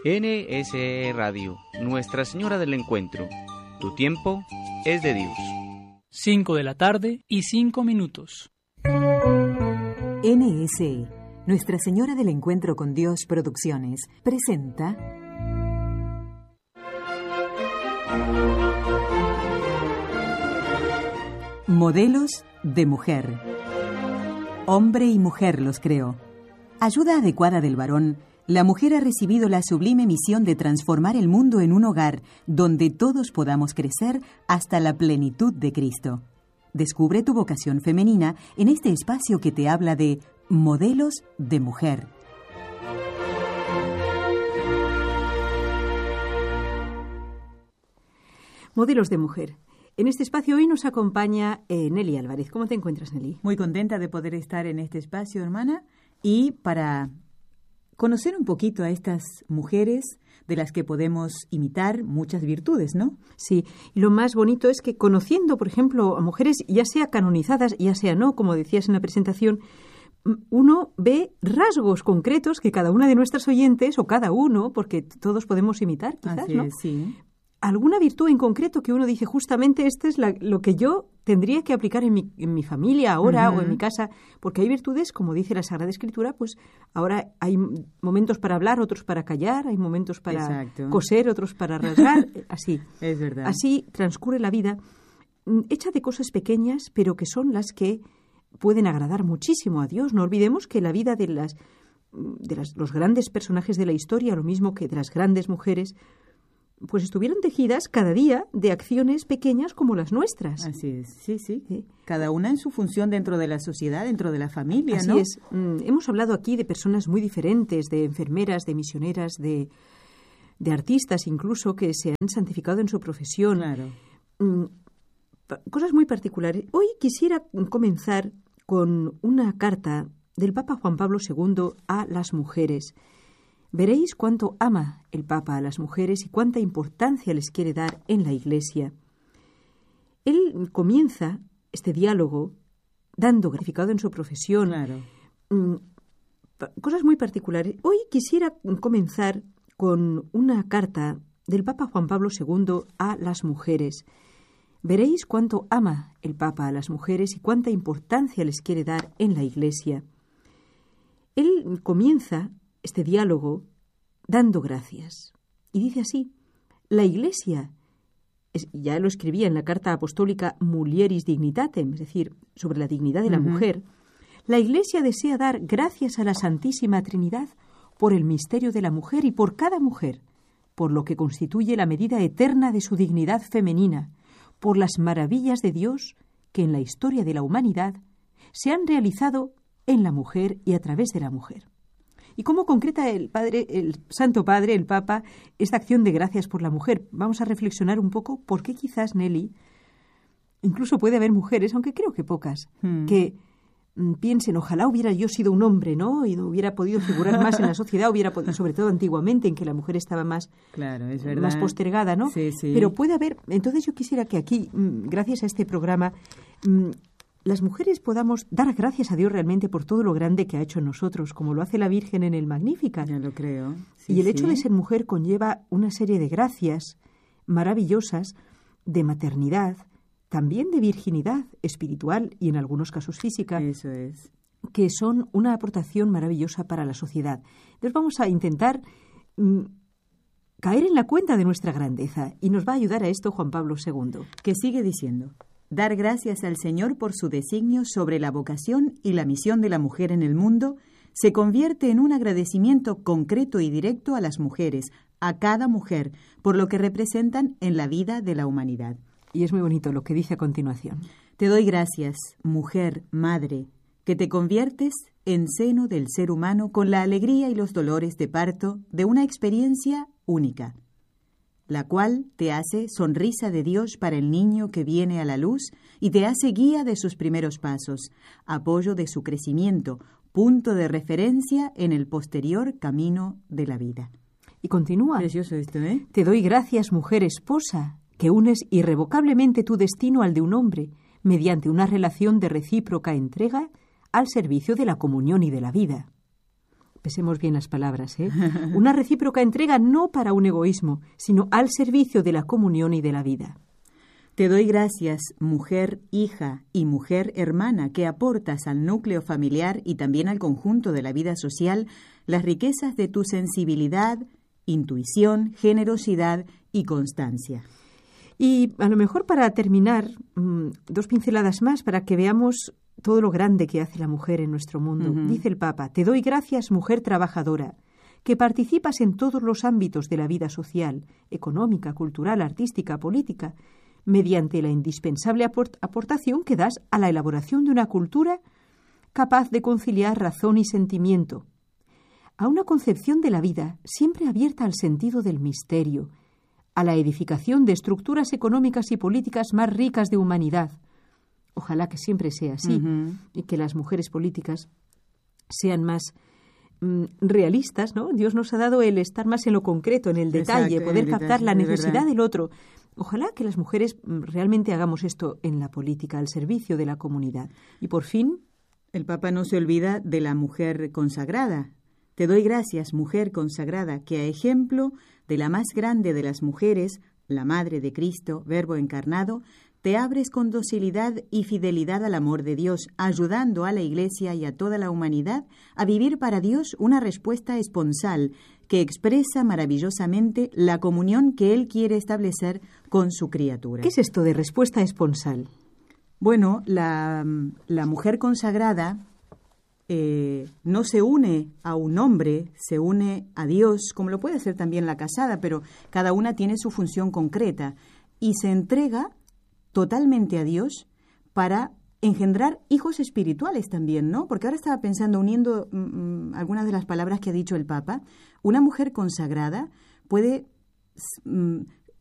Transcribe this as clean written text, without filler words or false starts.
NSE Radio, Nuestra Señora del Encuentro. Tu tiempo es de Dios. 5:05 p.m. NSE, Nuestra Señora del Encuentro con Dios Producciones, presenta... Modelos de mujer. Hombre y mujer los creó. Ayuda adecuada del varón, la mujer ha recibido la sublime misión de transformar el mundo en un hogar donde todos podamos crecer hasta la plenitud de Cristo. Descubre tu vocación femenina en este espacio que te habla de modelos de mujer. Modelos de mujer. En este espacio hoy nos acompaña Nelly Álvarez. ¿Cómo te encuentras, Nelly? Muy contenta de poder estar en este espacio, hermana, y para conocer un poquito a estas mujeres de las que podemos imitar muchas virtudes, ¿no? Sí, y lo más bonito es que conociendo, por ejemplo, a mujeres, ya sea canonizadas, ya sea no, como decías en la presentación, uno ve rasgos concretos que cada una de nuestras oyentes, o cada uno, porque todos podemos imitar, quizás, así ¿no? Es, sí. Alguna virtud en concreto que uno dice, justamente este es lo que yo tendría que aplicar en mi familia ahora o en mi casa, porque hay virtudes, como dice la Sagrada Escritura, pues ahora hay momentos para hablar, otros para callar, hay momentos para coser, otros para rasgar, así. Es verdad. Así transcurre la vida, hecha de cosas pequeñas, pero que son las que pueden agradar muchísimo a Dios. No olvidemos que la vida de los grandes personajes de la historia, lo mismo que de las grandes mujeres, pues estuvieron tejidas cada día de acciones pequeñas como las nuestras. Así es, sí, sí. Cada una en su función dentro de la sociedad, dentro de la familia, así ¿no? Así es. Hemos hablado aquí de personas muy diferentes, de enfermeras, de misioneras, de artistas incluso, que se han santificado en su profesión. Claro. Cosas muy particulares. Hoy quisiera comenzar con una carta del Papa Juan Pablo II a las mujeres. Veréis cuánto ama el Papa a las mujeres y cuánta importancia les quiere dar en la Iglesia. Él comienza este diálogo dando gratificado en su profesión. Claro. Cosas muy particulares. Hoy quisiera comenzar con una carta del Papa Juan Pablo II a las mujeres. Veréis cuánto ama el Papa a las mujeres y cuánta importancia les quiere dar en la Iglesia. Él comienza este diálogo dando gracias. Y dice así, la Iglesia, ya lo escribía en la carta apostólica Mulieris Dignitatem, es decir, sobre la dignidad de la mujer, la Iglesia desea dar gracias a la Santísima Trinidad por el misterio de la mujer y por cada mujer, por lo que constituye la medida eterna de su dignidad femenina, por las maravillas de Dios que en la historia de la humanidad se han realizado en la mujer y a través de la mujer. ¿Y cómo concreta el Santo Padre, el Papa, esta acción de gracias por la mujer? Vamos a reflexionar un poco por qué quizás, Nelly, incluso puede haber mujeres, aunque creo que pocas, que piensen, ojalá hubiera yo sido un hombre, ¿no? Y no hubiera podido figurar más en la sociedad, hubiera podido, sobre todo antiguamente, en que la mujer estaba más, claro, es verdad, más postergada, ¿no? Sí, sí. Pero puede haber, entonces yo quisiera que aquí, gracias a este programa, las mujeres podamos dar gracias a Dios realmente por todo lo grande que ha hecho en nosotros, como lo hace la Virgen en el Magnificat. Ya lo creo. Sí, y el hecho de ser mujer conlleva una serie de gracias maravillosas de maternidad, también de virginidad espiritual y en algunos casos física. Eso es. Que son una aportación maravillosa para la sociedad. Entonces vamos a intentar caer en la cuenta de nuestra grandeza y nos va a ayudar a esto Juan Pablo II. Que sigue diciendo: dar gracias al Señor por su designio sobre la vocación y la misión de la mujer en el mundo se convierte en un agradecimiento concreto y directo a las mujeres, a cada mujer, por lo que representan en la vida de la humanidad. Y es muy bonito lo que dice a continuación. Te doy gracias, mujer, madre, que te conviertes en seno del ser humano con la alegría y los dolores de parto de una experiencia única, la cual te hace sonrisa de Dios para el niño que viene a la luz y te hace guía de sus primeros pasos, apoyo de su crecimiento, punto de referencia en el posterior camino de la vida. Y continúa. Precioso esto, ¿eh? Te doy gracias, mujer esposa, que unes irrevocablemente tu destino al de un hombre, mediante una relación de recíproca entrega al servicio de la comunión y de la vida. pesemos bien las palabras, ¿eh? Una recíproca entrega no para un egoísmo, sino al servicio de la comunión y de la vida. Te doy gracias, mujer hija y mujer hermana, que aportas al núcleo familiar y también al conjunto de la vida social las riquezas de tu sensibilidad, intuición, generosidad y constancia. Y a lo mejor para terminar, 2 pinceladas más para que veamos todo lo grande que hace la mujer en nuestro mundo. Dice el Papa: te doy gracias, mujer trabajadora, que participas en todos los ámbitos de la vida social, económica, cultural, artística, política, mediante la indispensable aportación que das a la elaboración de una cultura capaz de conciliar razón y sentimiento, a una concepción de la vida siempre abierta al sentido del misterio, a la edificación de estructuras económicas y políticas más ricas de humanidad. Ojalá que siempre sea así, y que las mujeres políticas sean más realistas, ¿no? Dios nos ha dado el estar más en lo concreto, en el detalle, poder captar la necesidad del otro. Ojalá que las mujeres realmente hagamos esto en la política, al servicio de la comunidad. Y por fin, el Papa no se olvida de la mujer consagrada. Te doy gracias, mujer consagrada, que a ejemplo de la más grande de las mujeres, la Madre de Cristo, Verbo encarnado, te abres con docilidad y fidelidad al amor de Dios, ayudando a la Iglesia y a toda la humanidad a vivir para Dios una respuesta esponsal que expresa maravillosamente la comunión que Él quiere establecer con su criatura. ¿Qué es esto de respuesta esponsal? Bueno, la mujer consagrada no se une a un hombre, se une a Dios, como lo puede hacer también la casada, pero cada una tiene su función concreta y se entrega totalmente a Dios para engendrar hijos espirituales también, ¿no? Porque ahora estaba pensando, uniendo algunas de las palabras que ha dicho el Papa, una mujer consagrada puede